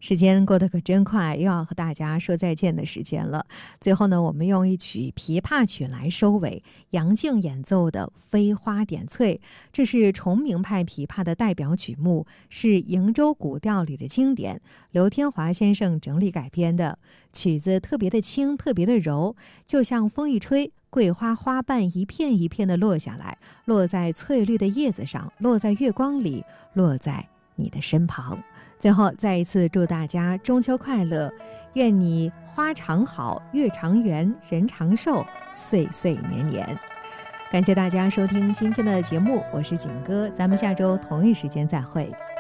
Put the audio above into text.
时间过得可真快，又要和大家说再见的时间了。最后呢，我们用一曲琵琶曲来收尾，杨静演奏的《飞花点翠》，这是崇明派琵琶的代表曲目，是瀛洲古调里的经典，刘天华先生整理改编的。曲子特别的轻，特别的柔，就像风一吹，桂花花瓣一片一片的落下来，落在翠绿的叶子上，落在月光里，落在你的身旁。最后再一次祝大家中秋快乐，愿你花常好，月常圆，人长寿，岁岁年年。感谢大家收听今天的节目，我是景哥，咱们下周同一时间再会。